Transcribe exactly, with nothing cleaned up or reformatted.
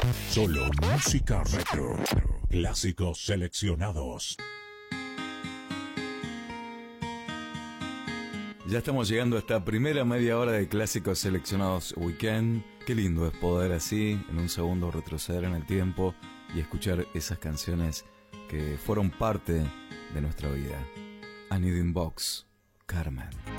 Solo música retro. Clásicos seleccionados. Ya estamos llegando a esta primera media hora de Clásicos Seleccionados Weekend. Qué lindo es poder así, en un segundo, retroceder en el tiempo y escuchar esas canciones que fueron parte de nuestra vida. A Knitting Box, Carmen.